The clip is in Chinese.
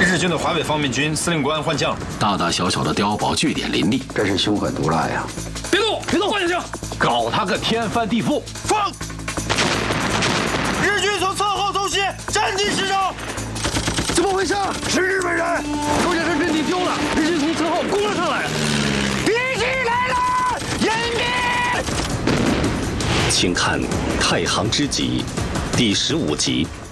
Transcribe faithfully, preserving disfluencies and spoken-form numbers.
日军的华北方面军司令官换将， 大大小小的碉堡据点林立， 真是凶狠毒辣呀！ 别动，别动，放下枪， 搞他个天翻地覆！ 放！日军从侧后偷袭，占尽势头。 怎么回事？是日本人！ 高先生阵地丢了，日军从侧后攻了上来。 敌机来了！迎敌！ 请看《太行之急》第十五集。